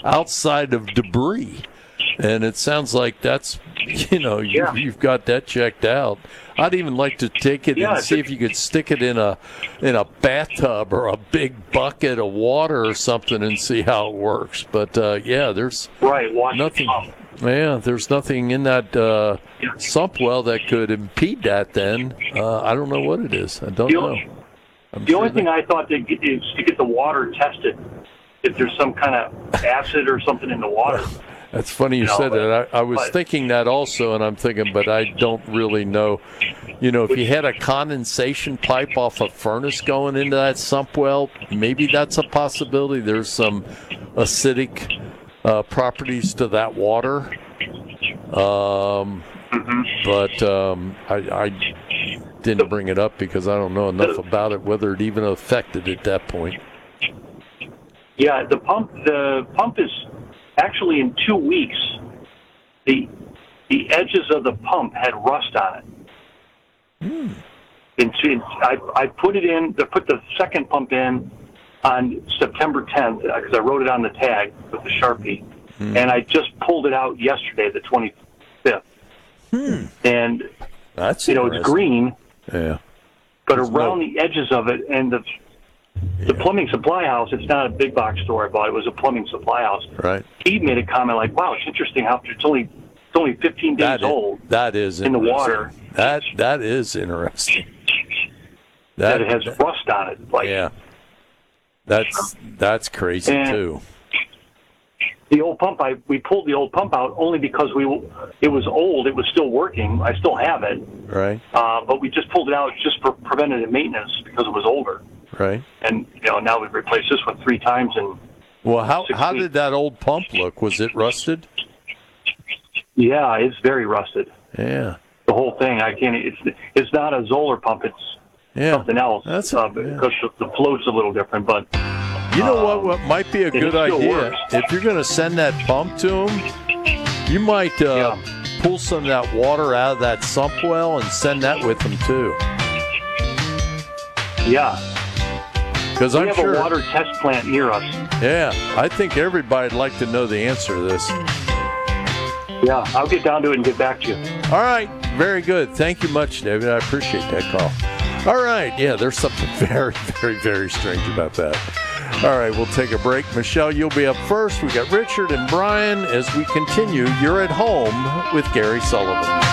outside of debris. And it sounds like that's, you've got that checked out. I'd even like to take it and see if you could stick it in a bathtub or a big bucket of water or something and see how it works. But there's nothing. Yeah, there's nothing in that sump well that could impede that. Then I don't know what it is. I don't know. The only thing I thought is to get the water tested. If there's some kind of acid or something in the water. That's funny you said that. I was thinking that also, and I'm thinking, but I don't really know. If you had a condensation pipe off a furnace going into that sump well, maybe that's a possibility. There's some acidic properties to that water. But I didn't bring it up because I don't know enough about it, whether it even affected at that point. Yeah, the pump is actually in 2 weeks. The edges of the pump had rust on it. And I put it in. I put the second pump in on September 10th because I wrote it on the tag with the Sharpie, and I just pulled it out yesterday, the 25th. And that's it's green. Yeah. But around the edges of it, and the plumbing supply house, it's not a big box store I bought, it was a plumbing supply house. Right. He made a comment like, wow, it's interesting how it's only 15 days old. That is in the water. That is interesting. That it has rust on it. That's crazy too. The old pump, we pulled the old pump out only because it was old. It was still working. I still have it. Right. But we just pulled it out just for preventative maintenance because it was older. Right. And now we've replaced this one 3 times in. Well, how did that old pump look? Was it rusted? Yeah, it's very rusted. Yeah. The whole thing. I can't. It's not a Zoller pump. It's something else. Because the float's a little different, but. You know what might be a good idea? If you're going to send that pump to them, you might pull some of that water out of that sump well and send that with them, too. Yeah. Because we have a water test plant near us. Yeah. I think everybody'd like to know the answer to this. Yeah. I'll get down to it and get back to you. All right. Very good. Thank you much, David. I appreciate that call. All right. Yeah, there's something very, very, very strange about that. All right, we'll take a break. Michelle, you'll be up first. We got Richard and Brian as we continue. You're at home with Gary Sullivan.